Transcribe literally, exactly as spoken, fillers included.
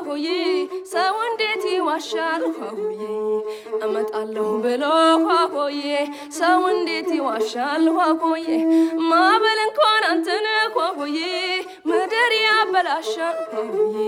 ሆዬ ሰው እንዴት ይዋሻል ሆዬ አመጣለሁ ብሎ ሆዬ ሰው እንዴት ይዋሻል ሆዬ ማበል እንኳን አንተነ ሆዬ ምድር ያበላሻል ሆዬ